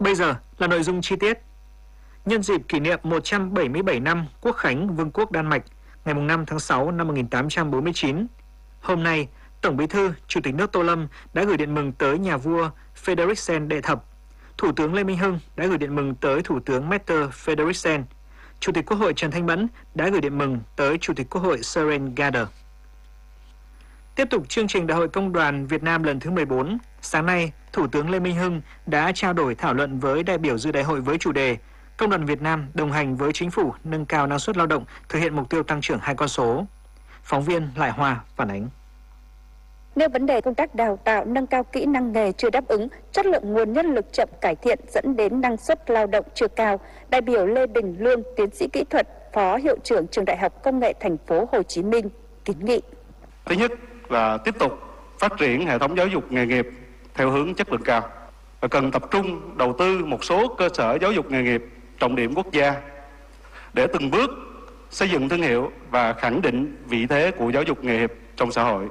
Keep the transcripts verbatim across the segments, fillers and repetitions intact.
Bây giờ là nội dung chi tiết. Nhân dịp kỷ niệm một trăm bảy mươi bảy năm Quốc khánh Vương quốc Đan Mạch ngày năm tháng sáu năm một nghìn tám trăm bốn mươi chín, hôm nay, Tổng Bí thư, Chủ tịch nước Tô Lâm đã gửi điện mừng tới nhà vua Frederiksen đệ thập. Thủ tướng Lê Minh Hưng đã gửi điện mừng tới Thủ tướng Mette Frederiksen. Chủ tịch Quốc hội Trần Thanh Mẫn đã gửi điện mừng tới Chủ tịch Quốc hội Søren Gade. Tiếp tục chương trình Đại hội Công đoàn Việt Nam lần thứ mười bốn, sáng nay, Thủ tướng Lê Minh Hưng đã trao đổi thảo luận với đại biểu dự đại hội với chủ đề Công đoàn Việt Nam đồng hành với chính phủ nâng cao năng suất lao động, thực hiện mục tiêu tăng trưởng hai con số. Phóng viên Lại Hoa phản ánh. Nêu vấn đề công tác đào tạo nâng cao kỹ năng nghề chưa đáp ứng, chất lượng nguồn nhân lực chậm cải thiện dẫn đến năng suất lao động chưa cao, đại biểu Lê Đình Lương, tiến sĩ kỹ thuật, Phó Hiệu trưởng Trường Đại học Công nghệ Thành phố Hồ Chí Minh kiến nghị. Thứ nhất là tiếp tục phát triển hệ thống giáo dục nghề nghiệp theo hướng chất lượng cao, và cần tập trung đầu tư một số cơ sở giáo dục nghề nghiệp trọng điểm quốc gia để từng bước xây dựng thương hiệu và khẳng định vị thế của giáo dục nghề nghiệp trong xã hội.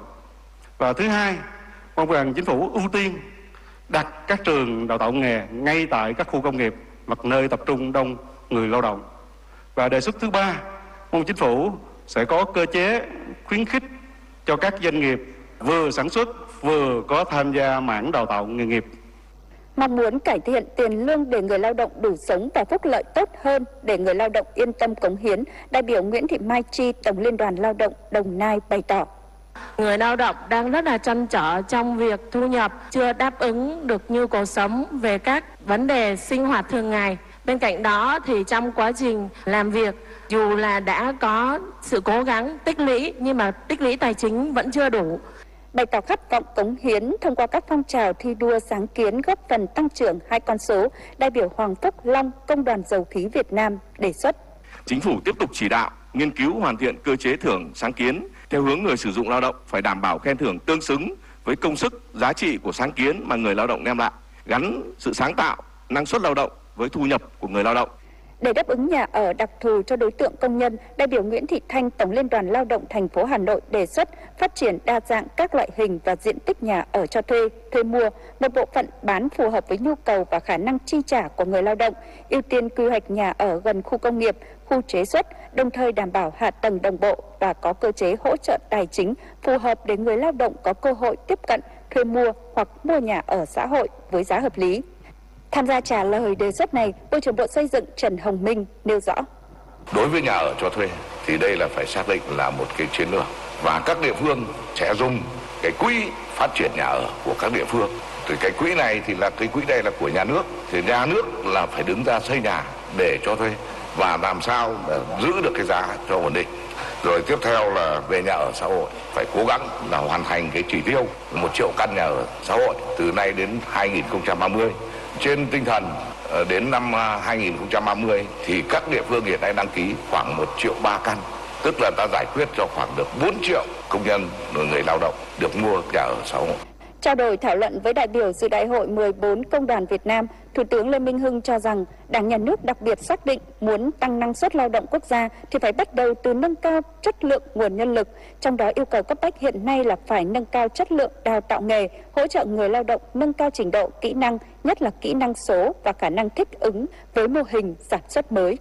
Và thứ hai, mong rằng chính phủ ưu tiên đặt các trường đào tạo nghề ngay tại các khu công nghiệp hoặc nơi tập trung đông người lao động. Và đề xuất thứ ba, mong chính phủ sẽ có cơ chế khuyến khích cho các doanh nghiệp vừa sản xuất vừa có tham gia mảng đào tạo nghề nghiệp. Mong muốn cải thiện tiền lương để người lao động đủ sống và phúc lợi tốt hơn để người lao động yên tâm cống hiến, đại biểu Nguyễn Thị Mai Chi, Tổng Liên đoàn Lao động Đồng Nai bày tỏ. Người lao động đang rất là trăn trở trong việc thu nhập, chưa đáp ứng được nhu cầu sống về các vấn đề sinh hoạt thường ngày. Bên cạnh đó thì trong quá trình làm việc, dù là đã có sự cố gắng tích lũy nhưng mà tích lũy tài chính vẫn chưa đủ. Bày tỏ khát vọng cống hiến thông qua các phong trào thi đua sáng kiến góp phần tăng trưởng hai con số, đại biểu Hoàng Phúc Long, Công đoàn Dầu khí Việt Nam đề xuất. Chính phủ tiếp tục chỉ đạo, nghiên cứu hoàn thiện cơ chế thưởng sáng kiến theo hướng người sử dụng lao động phải đảm bảo khen thưởng tương xứng với công sức, giá trị của sáng kiến mà người lao động đem lại, gắn sự sáng tạo, năng suất lao động với thu nhập của người lao động. Để đáp ứng nhà ở đặc thù cho đối tượng công nhân, đại biểu Nguyễn Thị Thanh, Tổng Liên đoàn Lao động Thành phố Hà Nội đề xuất phát triển đa dạng các loại hình và diện tích nhà ở cho thuê, thuê mua, một bộ phận bán phù hợp với nhu cầu và khả năng chi trả của người lao động, ưu tiên quy hoạch nhà ở gần khu công nghiệp, khu chế xuất, đồng thời đảm bảo hạ tầng đồng bộ và có cơ chế hỗ trợ tài chính phù hợp để người lao động có cơ hội tiếp cận, thuê mua hoặc mua nhà ở xã hội với giá hợp lý. Tham gia trả lời đề xuất này, Bộ trưởng Bộ Xây dựng Trần Hồng Minh nêu rõ. Đối với nhà ở cho thuê thì đây là phải xác định là một cái chiến lược, và các địa phương sẽ dùng cái quỹ phát triển nhà ở của các địa phương. Thì cái quỹ này thì là cái quỹ đây là của nhà nước, thì nhà nước là phải đứng ra xây nhà để cho thuê và làm sao để giữ được cái giá cho ổn định. Rồi tiếp theo là về nhà ở xã hội, phải cố gắng là hoàn thành cái chỉ tiêu một triệu căn nhà ở xã hội từ nay đến hai nghìn không trăm ba mươi. Trên tinh thần đến năm hai nghìn không trăm ba mươi thì các địa phương hiện nay đăng ký khoảng một triệu ba căn, tức là ta giải quyết cho khoảng được bốn triệu công nhân người lao động được mua nhà ở xã hội. Trao đổi thảo luận với đại biểu dự đại hội mười bốn Công đoàn Việt Nam, Thủ tướng Lê Minh Hưng cho rằng Đảng, Nhà nước đặc biệt xác định muốn tăng năng suất lao động quốc gia thì phải bắt đầu từ nâng cao chất lượng nguồn nhân lực. Trong đó yêu cầu cấp bách hiện nay là phải nâng cao chất lượng đào tạo nghề, hỗ trợ người lao động nâng cao trình độ kỹ năng, nhất là kỹ năng số và khả năng thích ứng với mô hình sản xuất mới.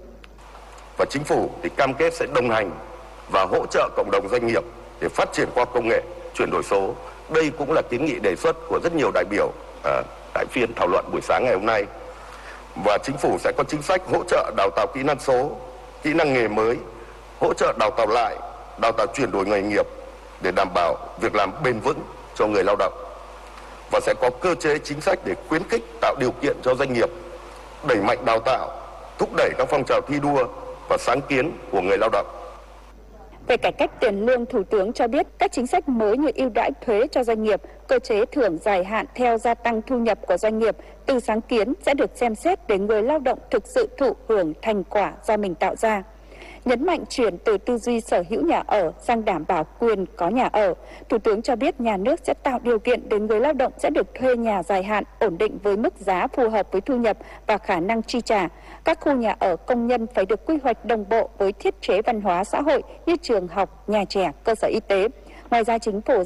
Và chính phủ thì cam kết sẽ đồng hành và hỗ trợ cộng đồng doanh nghiệp để phát triển khoa học công nghệ, chuyển đổi số. Đây cũng là kiến nghị đề xuất của rất nhiều đại biểu à, tại phiên thảo luận buổi sáng ngày hôm nay. Và chính phủ sẽ có chính sách hỗ trợ đào tạo kỹ năng số, kỹ năng nghề mới, hỗ trợ đào tạo lại, đào tạo chuyển đổi nghề nghiệp để đảm bảo việc làm bền vững cho người lao động. Và sẽ có cơ chế chính sách để khuyến khích, tạo điều kiện cho doanh nghiệp đẩy mạnh đào tạo, thúc đẩy các phong trào thi đua và sáng kiến của người lao động. Về cải cách tiền lương, Thủ tướng cho biết các chính sách mới như ưu đãi thuế cho doanh nghiệp, cơ chế thưởng dài hạn theo gia tăng thu nhập của doanh nghiệp từ sáng kiến sẽ được xem xét để người lao động thực sự thụ hưởng thành quả do mình tạo ra. Nhấn mạnh chuyển từ tư duy sở hữu nhà ở sang đảm bảo quyền có nhà ở, Thủ tướng cho biết nhà nước sẽ tạo điều kiện để người lao động sẽ được thuê nhà dài hạn ổn định với mức giá phù hợp với thu nhập và khả năng chi trả. Các khu nhà ở công nhân phải được quy hoạch đồng bộ với thiết chế văn hóa xã hội như trường học, nhà trẻ, cơ sở y tế. Ngoài ra, chính phủ